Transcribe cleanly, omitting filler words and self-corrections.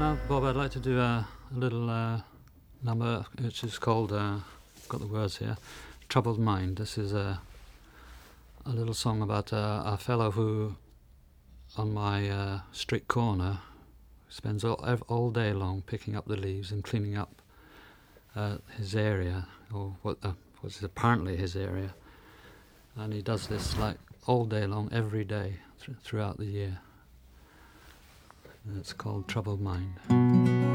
now, Bob, I'd like to do a little number which is called, got the words here, Troubled Mind. This is a little song about a fellow who, on my street corner, spends all day long picking up the leaves and cleaning up his area, or what's apparently his area. And he does this like all day long, every day, throughout the year. And it's called Troubled Mind.